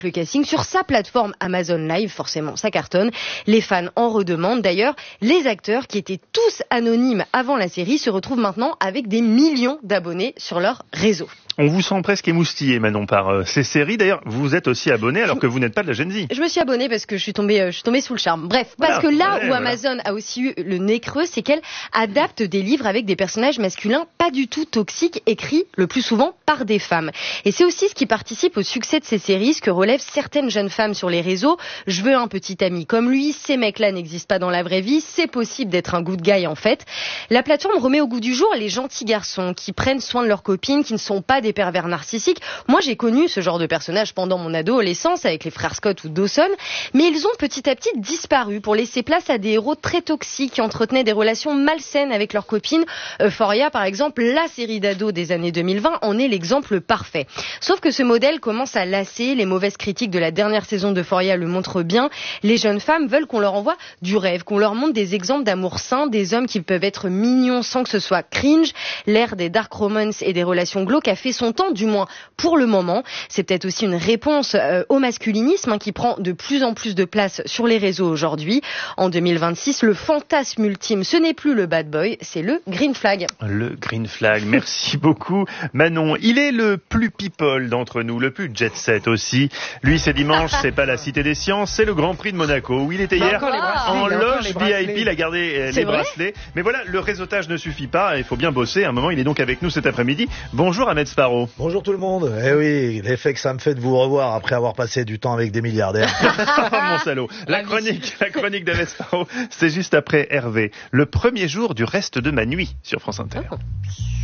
le casting sur sa plateforme Amazon Live, forcément ça cartonne, les fans en redemandent. D'ailleurs, les acteurs qui étaient tous anonymes avant la série se retrouvent maintenant avec des millions d'abonnés sur leur réseau. On vous sent presque émoustillé, Manon, par ces séries. D'ailleurs, vous êtes aussi abonné alors que vous n'êtes pas de la Gen Z. Je me suis abonnée parce que je suis tombée sous le charme. Bref, parce que là où Amazon a aussi eu le nez creux, c'est qu'elle adapte des livres avec des personnages masculins pas du tout toxiques, écrits le plus souvent par des femmes. Et c'est aussi ce qui participe au succès de ces séries, ce que relèvent certaines jeunes femmes sur les réseaux. Je veux un petit ami comme lui, ces mecs-là n'existent pas dans la vraie vie, c'est possible d'être un good guy en fait. La plateforme remet au goût du jour les gentils garçons qui prennent soin de leurs copines, qui ne sont pas des pervers narcissiques. Moi, j'ai connu ce genre de personnage pendant mon adolescence avec les frères Scott ou Dawson, mais ils ont petit à petit disparu pour laisser place à des héros très toxiques qui entretenaient des relations malsaines avec leurs copines. Euphoria, par exemple, la série d'ados des années 2020, en est l'exemple parfait. Sauf que ce modèle commence à lasser, les mauvaises critiques de la dernière saison d'Euphoria le montrent bien. Les jeunes femmes veulent qu'on leur envoie du rêve, qu'on leur montre des exemples d'amour sain, des hommes qui peuvent être mignons sans que ce soit cringe. L'ère des dark romance et des relations glauques a fait son temps, du moins pour le moment. C'est peut-être aussi une réponse au masculinisme qui prend de plus en plus de place sur les réseaux aujourd'hui. En 2026, le fantasme ultime, ce n'est plus le bad boy, c'est le green flag. Le green flag, merci beaucoup Manon. Il est le plus people d'entre nous, le plus jet set aussi. Lui, c'est dimanche, c'est pas la Cité des Sciences, c'est le Grand Prix de Monaco où il était hier en loge VIP, il a gardé les bracelets. Mais voilà, le réseautage ne suffit pas, il faut bien bosser. À un moment, il est donc avec nous cet après-midi. Bonjour Ahmed Sparrow. Bonjour tout le monde. Eh oui, l'effet que ça me fait de vous revoir après avoir passé du temps avec des milliardaires. Mon salaud. La chronique d'Ahmed Sparrow, c'est juste après Hervé. Le premier jour du reste de ma nuit sur France Inter.